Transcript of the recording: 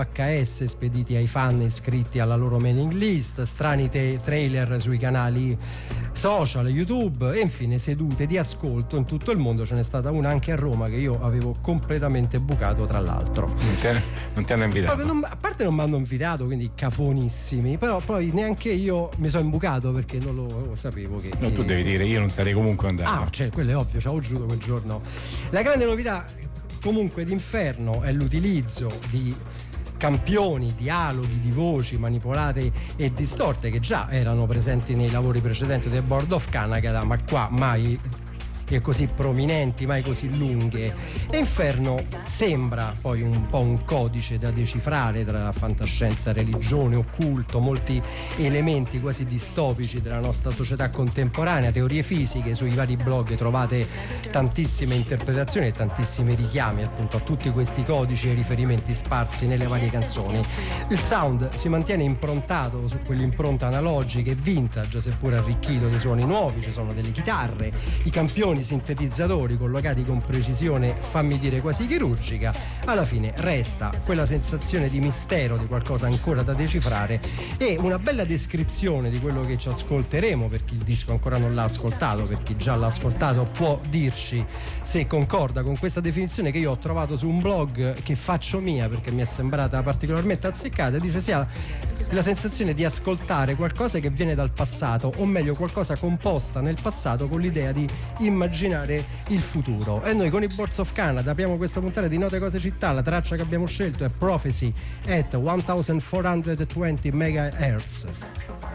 VHS spediti ai fan iscritti alla loro mailing list, strani trailer sui canali social, YouTube e infine sedute di ascolto in tutto il mondo. Ce n'è stata una anche a Roma che io avevo completamente bucato, tra l'altro. Non ti hanno invitato? A parte non mi hanno invitato, quindi cafonissimi, però poi neanche io mi sono imbucato perché non lo sapevo che... No, tu devi dire, io non sarei comunque andato. Cioè, quello è ovvio, c'avevo giuto quel giorno. La grande novità comunque d'Inferno è l'utilizzo di campioni, dialoghi di voci manipolate e distorte che già erano presenti nei lavori precedenti del Board of Canada, ma qua mai così prominenti, mai così lunghe. E Inferno sembra poi un po' un codice da decifrare tra fantascienza, religione, occulto, molti elementi quasi distopici della nostra società contemporanea, teorie fisiche. Sui vari blog trovate tantissime interpretazioni e tantissimi richiami appunto a tutti questi codici e riferimenti sparsi nelle varie canzoni. Il sound si mantiene improntato su quell'impronta analogica e vintage, seppur arricchito di suoni nuovi. Ci sono delle chitarre, i campioni, sintetizzatori collocati con precisione, fammi dire quasi chirurgica. Alla fine resta quella sensazione di mistero, di qualcosa ancora da decifrare e una bella descrizione di quello che ci ascolteremo. Per chi il disco ancora non l'ha ascoltato, per chi già l'ha ascoltato può dirci se concorda con questa definizione che io ho trovato su un blog che faccio mia perché mi è sembrata particolarmente azzeccata. Dice sia la sensazione di ascoltare qualcosa che viene dal passato, o meglio qualcosa composta nel passato con l'idea di immaginare il futuro. E noi con i Boards of Canada apriamo questa puntata di Note Cose Città. La traccia che abbiamo scelto è Prophecy at 1420 MHz.